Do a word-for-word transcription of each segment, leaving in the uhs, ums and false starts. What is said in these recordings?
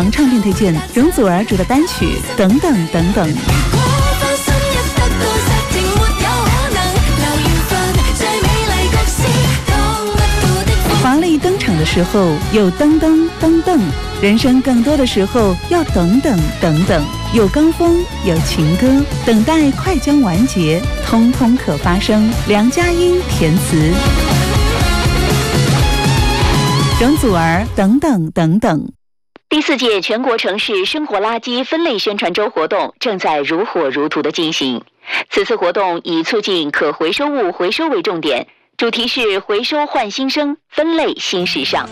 狂唱片推荐，容祖儿主的单曲等等等等。华丽登场的时候有噔噔噔噔，人生更多的时候要等等等等，有高峰有情歌，等待快将完结，通通可发生。梁佳音填词，容祖儿等等等等。 第四届全国城市生活垃圾分类宣传周活动正在如火如荼地进行。此次活动以促进可回收物回收为重点，主题是回收焕新生，分类新时尚。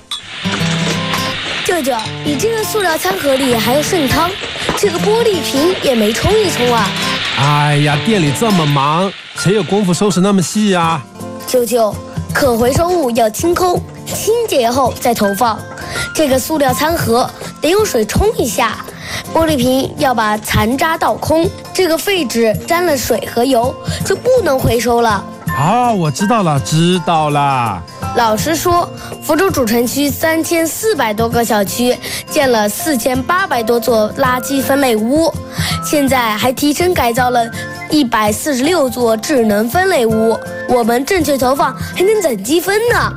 舅舅，你这个塑料餐盒里还有剩汤，这个玻璃瓶也没冲一冲啊！ 哎呀，店里这么忙，谁有功夫收拾那么细啊？ 舅舅，可回收物要清空，清洁后再投放。这个塑料餐盒得用水冲一下，玻璃瓶要把残渣倒空，这个废纸沾了水和油就不能回收了。 哦，我知道了，知道了。 老师说，福州主城区三千四百多个小区建了四千八百多座垃圾分类屋，现在还提升改造了一百四十六座智能分类屋。我们正确投放还能攒积分呢。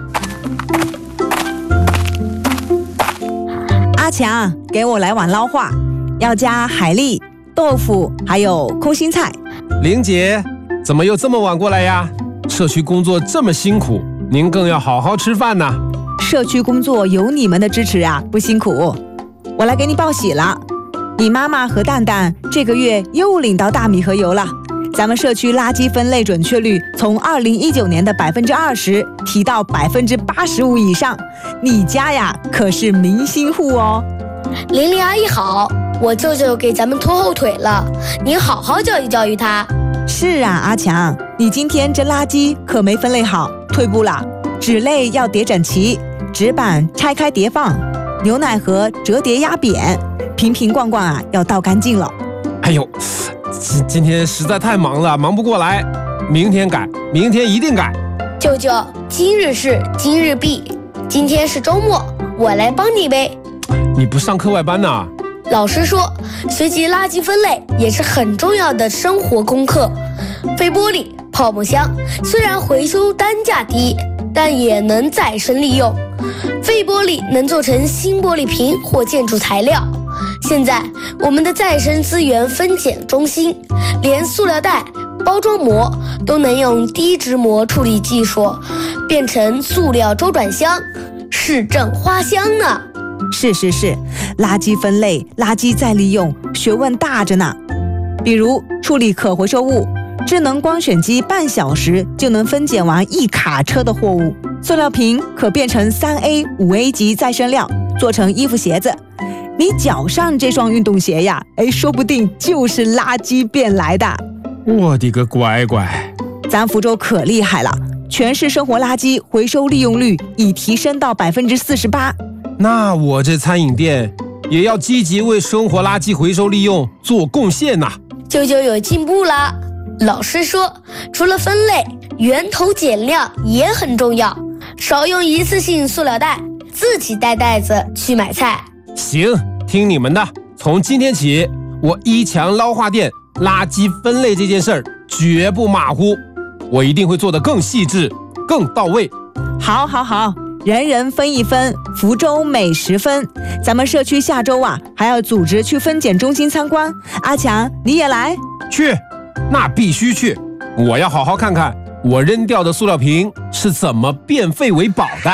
阿强，给我来碗捞化，要加海蛎、豆腐，还有空心菜。 玲姐，怎么又这么晚过来呀？社区工作这么辛苦，您更要好好吃饭呢。 社区工作有你们的支持啊，不辛苦。我来给你报喜了，你妈妈和蛋蛋这个月又领到大米和油了。咱们社区垃圾分类准确率从二零一九年的百分之二十提到百分之八十五以上，你家呀可是明星户哦。 玲玲阿姨好，我舅舅给咱们拖后腿了，您好好教育教育他。 是啊，阿强，你今天这垃圾可没分类好，退步了。纸类要叠整齐，纸板拆开叠放，牛奶盒折叠压扁，瓶瓶罐罐啊要倒干净了。 哎呦，今今天实在太忙了，忙不过来，明天改，明天一定改。 舅舅，今日事今日毕，今天是周末，我来帮你呗。 你不上课外班呢？ 老师说，学习垃圾分类也是很重要的生活功课。废玻璃、泡沫箱虽然回收单价低，但也能再生利用。废玻璃能做成新玻璃瓶或建筑材料。现在我们的再生资源分拣中心，连塑料袋、包装膜都能用低质膜处理技术变成塑料周转箱，市政花香呢。 是是是，垃圾分类、垃圾再利用，学问大着呢。比如处理可回收物，智能光选机半小时就能分拣完一卡车的货物。塑料瓶可变成三 A、五 A 级再生料，做成衣服鞋子。你脚上这双运动鞋呀，哎，说不定就是垃圾变来的。 我的个乖乖！ 咱福州可厉害了，全市生活垃圾回收利用率已提升到百分之四十八。 那我这餐饮店也要积极为生活垃圾回收利用做贡献呐。 舅舅有进步啦！老师说，除了分类，源头减量也很重要，少用一次性塑料袋，自己带袋子去买菜。 行，听你们的。从今天起，我一强捞化店垃圾分类这件事儿绝不马虎，我一定会做得更细致、更到位。 好，好，好，人人分一分，福州美食分。咱们社区下周啊，还要组织去分拣中心参观。阿强，你也来？ 去，那必须去。我要好好看看我扔掉的塑料瓶是怎么变废为宝的。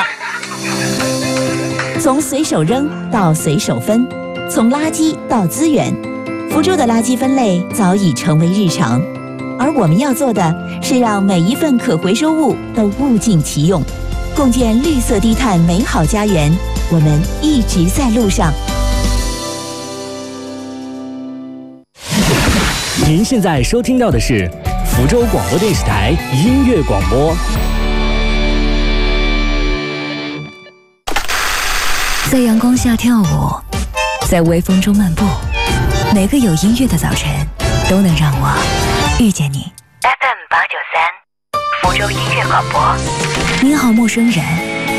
从随手扔到随手分，从垃圾到资源，福州的垃圾分类早已成为日常。而我们要做的是让每一份可回收物都物尽其用，共建绿色低碳美好家园。我们一直在路上。 您现在收听到的是福州广播电视台音乐广播。 在阳光下跳舞，在微风中漫步，每个有音乐的早晨都能让我遇见你。 F M 八九三，福州音乐广播。 您好，陌生人。